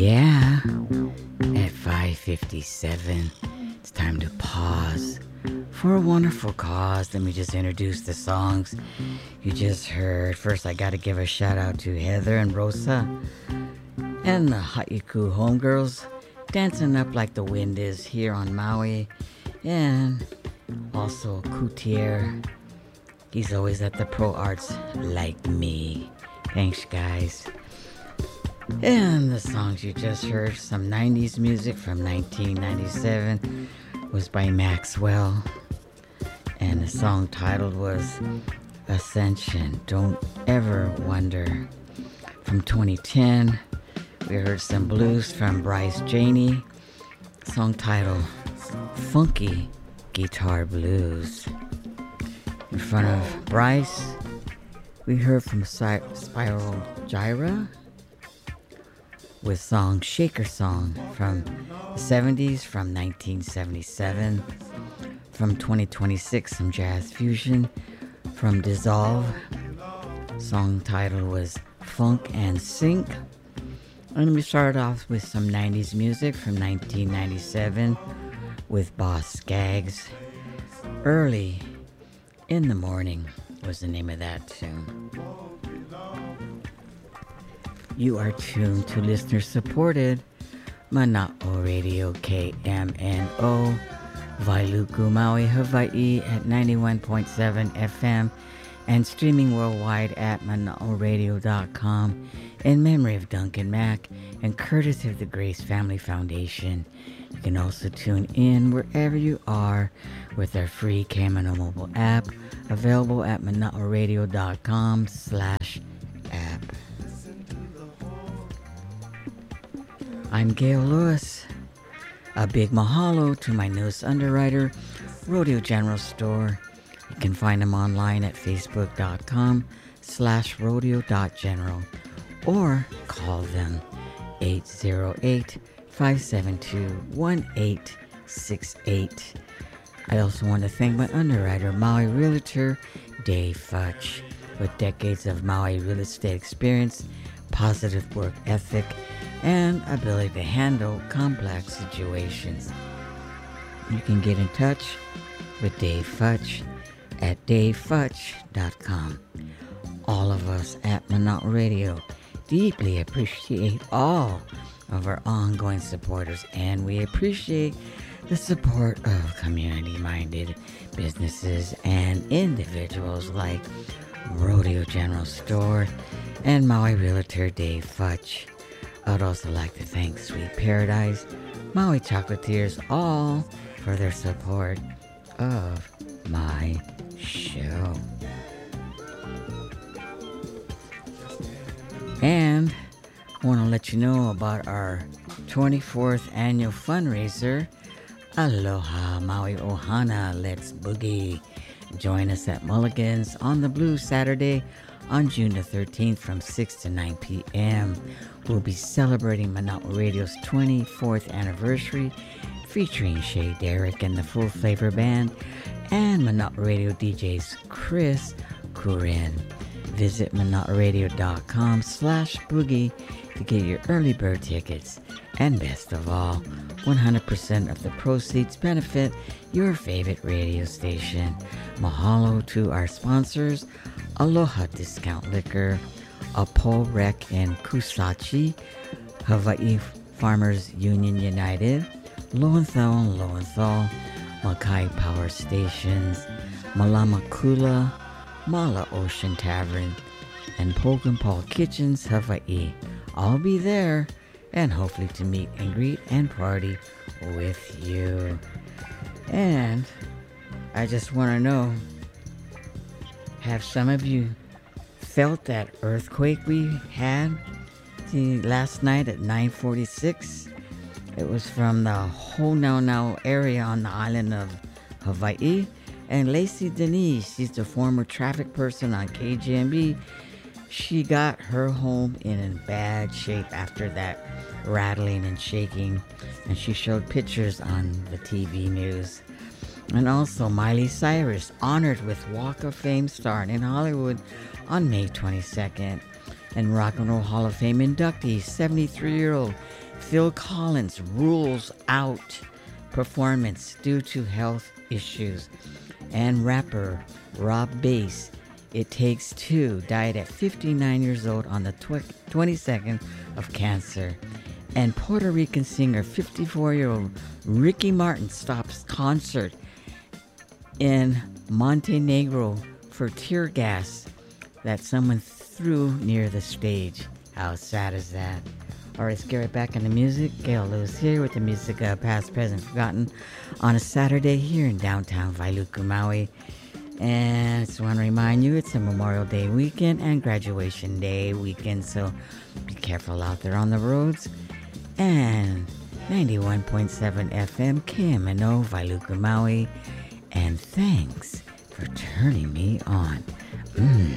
Yeah, at 5:57, it's time to pause for a wonderful cause. Let me just introduce the songs you just heard. First, I got to give a shout out to Heather and Rosa and the Haiku Homegirls dancing up like the wind is here on Maui. And also Coutier. He's always at the Pro Arts like me. Thanks, guys. And the songs you just heard, some 90s music from 1997, was by Maxwell. And the song titled was Ascension, Don't Ever Wonder. From 2010, we heard some blues from Bryce Janey. Song titled Funky Guitar Blues. In front of Bryce, we heard from Spiral Gyra with song Shaker Song from the 70s, from 1977. From 2026, some jazz fusion from Dissolve. Song title was Funk and Sync. And we started off with some 90s music from 1997 with Boss Skaggs. Early in the Morning was the name of that tune. You are tuned to listener-supported Mana'o Radio KMNO, Wailuku, Maui, Hawaii at 91.7 FM and streaming worldwide at mana'oradio.com in memory of Duncan Mack and courtesy of the Grace Family Foundation. You can also tune in wherever you are with our free KMNO mobile app available at mana'oradio.com/app. I'm Gail Lewis. A big mahalo to my newest underwriter, Rodeo General Store. You can find them online at facebook.com/rodeo.general or call them 808-572-1868. I also want to thank my underwriter, Maui Realtor Dave Futch, with decades of Maui real estate experience, positive work ethic, and ability to handle complex situations. You can get in touch with Dave Futch at davefutch.com. All of us at Mana'o Radio deeply appreciate all of our ongoing supporters, and we appreciate the support of community-minded businesses and individuals like Rodeo General Store and Maui Realtor Dave Futch. I'd also like to thank Sweet Paradise, Maui Chocolatiers, all for their support of my show. And I want to let you know about our 24th annual fundraiser, Aloha Maui Ohana Let's Boogie. Join us at Mulligan's on the Blue Saturday on June the 13th from 6 to 9 p.m. We'll be celebrating Mana'o Radio's 24th anniversary, featuring Shay Derrick and the Full Flavor Band and Mana'o Radio DJs Chris Kurin. Visit mana'oradio.com/boogie to get your early bird tickets. And best of all, 100% of the proceeds benefit your favorite radio station. Mahalo to our sponsors, Aloha Discount Liquor, Apo Rec and Kusachi, Hawaii Farmers Union United, Lowenthal, Makai Power Stations, Malama Kula, Mala Ocean Tavern, and Polk and Paul Kitchens, Hawaii. I'll be there, and hopefully to meet and greet and party with you. And I just want to know, have some of you felt that earthquake we had last night at 9:46? It was from the Honaunau area on the island of Hawaii. And Lacey Denise, she's the former traffic person on KGMB. She got her home in bad shape after that rattling and shaking. And she showed pictures on the TV news. And also Miley Cyrus, honored with Walk of Fame star in Hollywood on May 22nd. And Rock and Roll Hall of Fame inductee, 73-year-old Phil Collins rules out performance due to health issues. And rapper Rob Bass, It Takes Two, died at 59 years old on the 22nd of cancer. And Puerto Rican singer 54-year-old Ricky Martin stops concert in Montenegro for tear gas that someone threw near the stage. How sad is that? All right, let's get right back into music. Gail Lewis here with the music of Past, Present, Forgotten on a Saturday here in downtown Wailuku, Maui. And I just want to remind you, it's a Memorial Day weekend and Graduation Day weekend, so be careful out there on the roads. And 91.7 FM KMNO Wailuku, Maui. And thanks for turning me on.